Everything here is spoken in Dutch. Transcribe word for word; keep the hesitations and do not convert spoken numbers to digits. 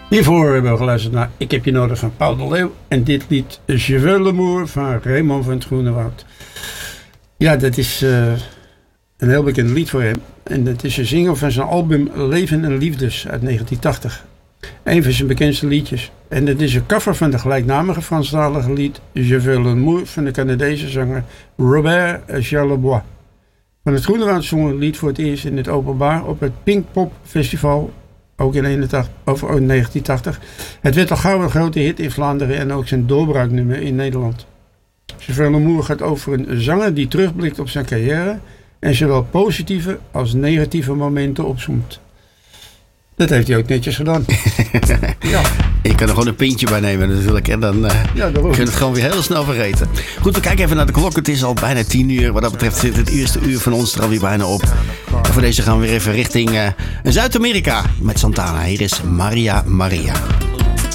Hiervoor hebben we geluisterd naar Ik heb je nodig van Paul de Leeuw. En dit lied Je veux l'amour van Raymond van het Groenewoud. Ja, dat is uh, een heel bekend lied voor hem. En dat is een single van zijn album Leven en Liefdes uit negentien tachtig. Een van zijn bekendste liedjes. En dat is een cover van de gelijknamige Franstalige lied Je veux l'amour van de Canadese zanger Robert Charlebois. Van het Groenewoud zong het lied voor het eerst in het openbaar op het Pinkpop Festival. Ook in eenentachtig, of negentien tachtig. Het werd al gauw een grote hit in Vlaanderen en ook zijn doorbraaknummer in Nederland. Je veux l'amour gaat over een zanger die terugblikt op zijn carrière en zowel positieve als negatieve momenten opzoemt. Dat heeft hij ook netjes gedaan. Ja. Je kan er gewoon een pintje bij nemen natuurlijk. En dan uh, ja, kun je het gewoon weer heel snel vergeten. Goed, we kijken even naar de klok. Het is al bijna tien uur. Wat dat betreft zit het eerste uur van ons er alweer bijna op. En voor deze gaan we weer even richting uh, Zuid-Amerika met Santana. Hier is Maria Maria.